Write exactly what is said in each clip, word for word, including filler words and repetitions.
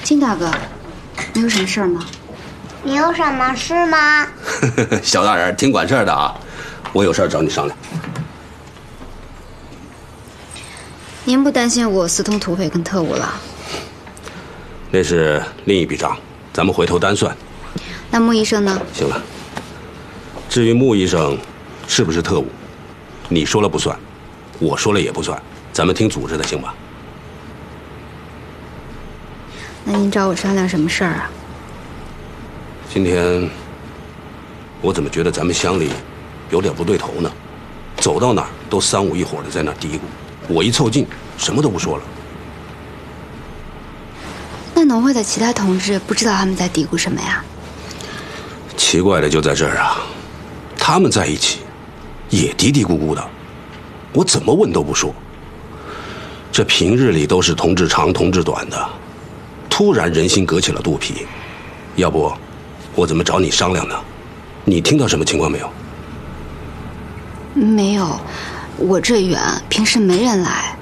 金大哥，你有什么事儿吗？ 你有什么事吗？ 小大人挺管事儿的啊，我有事儿找你商量。 您不担心我私通土匪跟特务了？ 那是另一笔账，咱们回头单算。 那穆医生呢？ 行了，至于穆医生是不是特务，你说了不算，我说了也不算，咱们听组织的，行吧？ 那您找我商量什么事儿啊？ 今天我怎么觉得咱们乡里有点不对头呢？走到哪儿都三五一伙的在那儿嘀咕，我一凑近，什么都不说了。 那农会的其他同志不知道他们在嘀咕什么呀？ 奇怪的就在这儿啊，他们在一起也嘀嘀咕咕的，我怎么问都不说。这平日里都是同志长同志短的，突然人心隔起了肚皮，要不我怎么找你商量呢？你听到什么情况没有？ 没有，我这远，平时没人来。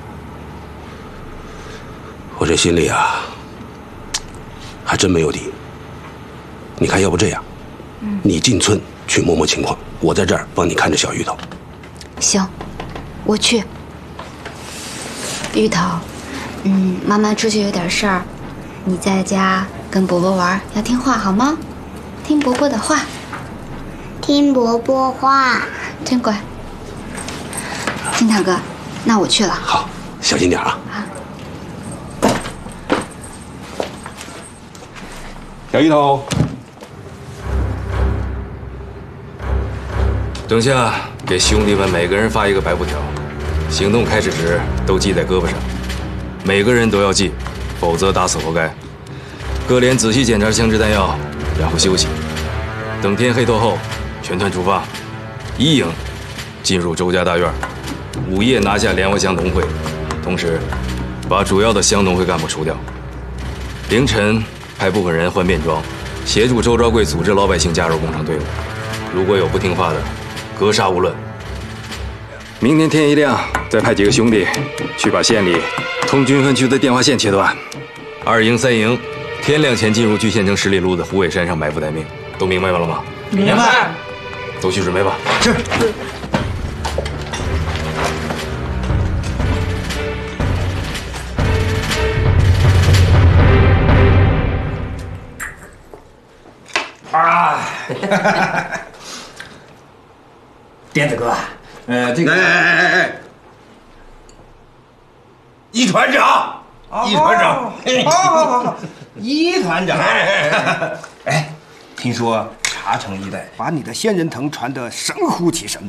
我这心里啊，还真没有底。你看，要不这样，嗯、你进村去摸摸情况，我在这儿帮你看着小芋头。 行，我去。芋头，嗯，妈妈出去有点事儿，你在家跟伯伯玩，要听话好吗？听伯伯的话。 听伯伯话。 真乖。金大哥，那我去了。 好，小心点啊。 啊。 小芋头。 等下给兄弟们每个人发一个白布条，行动开始时都系在胳膊上，每个人都要系，否则打死活该。各连仔细检查枪支弹药，然后休息。等天黑透后，全团出发，一营进入周家大院，午夜拿下莲花乡农会，同时把主要的乡农会干部除掉。凌晨派部分人换便装，协助周昭贵组织老百姓加入工厂队伍。如果有不听话的，格杀勿论。明天天一亮，再派几个兄弟去把县里通军分区的电话线切断。二营、三营，天亮前进入距县城十里路的虎尾山上埋伏待命。都明白了吗？ 明白。 都去准备吧。 是。啊！颠子哥，呃，这个， 哎哎哎哎，一团长，一团长， 好好好好，一团长。哎，听说茶城一带把你的仙人藤传得神乎其神。